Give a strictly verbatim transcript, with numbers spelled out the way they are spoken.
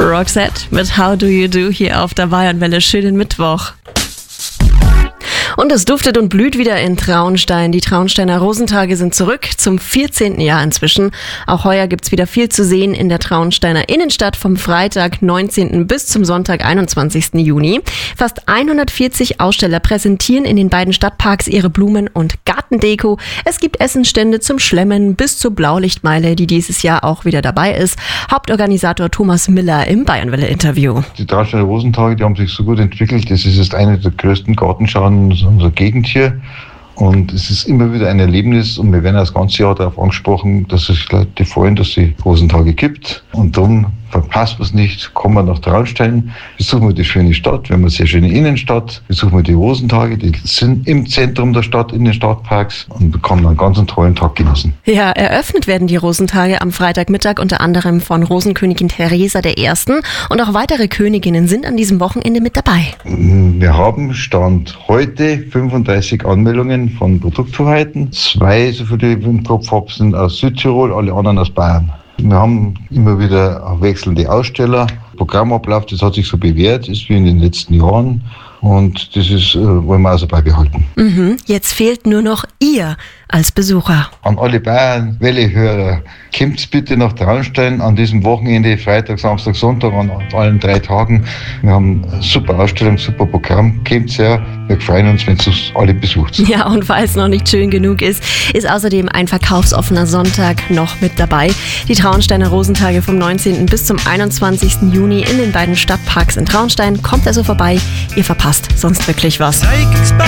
Roxette mit How Do You Do hier auf der Bayernwelle. Schönen Mittwoch. Und es duftet und blüht wieder in Traunstein. Die Traunsteiner Rosentage sind zurück zum vierzehnten Jahr inzwischen. Auch heuer gibt's wieder viel zu sehen in der Traunsteiner Innenstadt vom Freitag, neunzehnten bis zum Sonntag, einundzwanzigsten Juni. Fast hundertvierzig Aussteller präsentieren in den beiden Stadtparks ihre Blumen- und Gartendeko. Es gibt Essensstände zum Schlemmen bis zur Blaulichtmeile, die dieses Jahr auch wieder dabei ist. Hauptorganisator Thomas Miller im Bayernwelle-Interview. Die Traunsteiner Rosentage, die haben sich so gut entwickelt. Das ist jetzt eine der größten Gartenschauen unserer Gegend hier. Und es ist immer wieder ein Erlebnis und wir werden das ganze Jahr darauf angesprochen, dass sich Leute freuen, dass es Rosentage gibt. Und darum verpasst man es nicht, kommen wir nach Traunstein, besuchen wir die schöne Stadt, wir haben eine sehr schöne Innenstadt, besuchen wir die Rosentage, die sind im Zentrum der Stadt, in den Stadtparks und kann einen ganz tollen Tag genießen. Ja, eröffnet werden die Rosentage am Freitagmittag unter anderem von Rosenkönigin Theresa der Ersten und auch weitere Königinnen sind an diesem Wochenende mit dabei. Wir haben Stand heute fünfunddreißig Anmeldungen von Produkthoheiten, zwei, so viele ich im Kopf habe, sind aus Südtirol, alle anderen aus Bayern. Wir haben immer wieder wechselnde Aussteller. Programmablauf, das hat sich so bewährt, ist wie in den letzten Jahren. Und das ist, äh, wollen wir also beibehalten. Mhm, jetzt fehlt nur noch ihr als Besucher. An alle Bayern-Welle-Hörer, kommt bitte nach Traunstein an diesem Wochenende, Freitag, Samstag, Sonntag, an allen drei Tagen. Wir haben eine super Ausstellung, super Programm. Kommt her, wir freuen uns, wenn es alle besucht. Ja, und weil es noch nicht schön genug ist, ist außerdem ein verkaufsoffener Sonntag noch mit dabei. Die Traunsteiner Rosentage vom neunzehnten bis zum einundzwanzigsten Juni in den beiden Stadtparks in Traunstein. Kommt also vorbei, ihr verpasst sonst wirklich was.